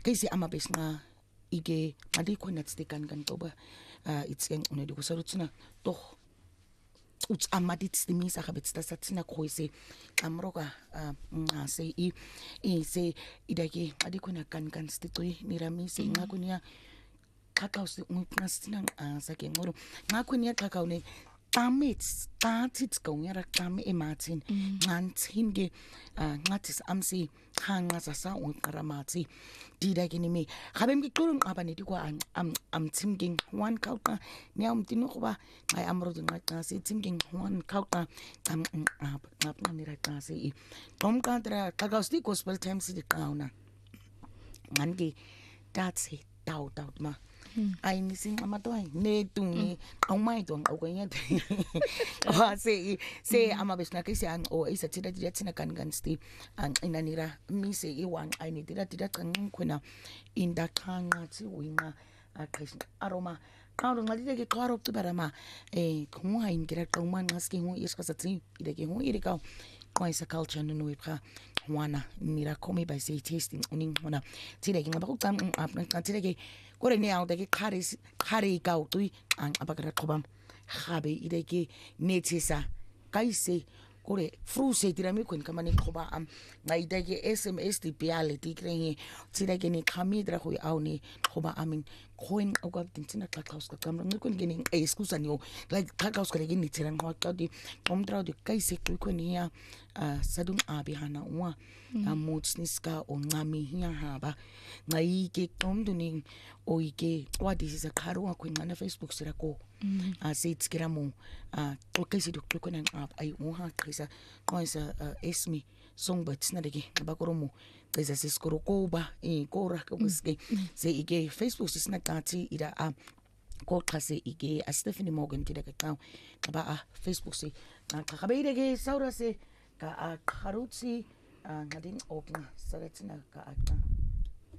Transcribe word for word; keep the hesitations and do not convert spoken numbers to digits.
kasi amabesna ike mali khona tsikan kan toba it's yang una di kusarutsina to uts amadit stimisa habetsta satsina khoise amroka ngase i i se idake mali khona kan kan stitwi niramise ngakunya xaxa usi ngiqasina sake ngoro ngakunya xaxa une Tamits, tatits going at a tam ematin, nantinge, natis amsi, hangasasa, un karamati, did I get me? Having become abanitiqua, am am thinking one kauka, neam dinova, I am roding like nasi, thinking one kauka, am up, not money like nasi. Tom Cantra, Kagausti gospel times the clowner. Monday, that's it, doubt out ma. Ay nising amatoy ne tungi ang may tuang au kanya wa se se amabes na kasi ang o isa tira tira sinakan kan sti ang inanira mi se iwang ay ni tira tira kan kuna inda kanga ti winga akais aroma kauro ngalide ke klaro tu barama eh kung ay ngira kung man ngaski hu is kasati ide ke hu ide ka kwa isa culture no ipra wana nira komi by say tasting uning wana tira ke ngaba ku tam ap na tira ke kore ne out ke khare khare ka utui ang abakara khobam khabe ide ke netisa kaise kore fru se tira mi kun kamani khoba am ngai ide ke sms di piality krenge tira ke ni khamidra khoi auni khoba amin khoin ogab tintina tlaklaus ka kam ngikun ke ni excusa ni like tlaklaus ka ke ni tira ngwa ka di omdra di kaise ku kun ya sadum abi hana wa amutsniska ongami hiya haba ngai ke omduning oike what is a karo wa kun na Facebook sira ko a sits kiramo a okaisi duk kun an ab ai uha krisa koisa esmi songbats na dege bakoromo krisa siskoro ko ba e kora ka buske se ige Facebook sisna kati ida a ko kase ige a Stephanie Morgan tida ka ba a Facebook se na ka kabeide ge saura se ka a karutsi ngading opna saratsina ka ata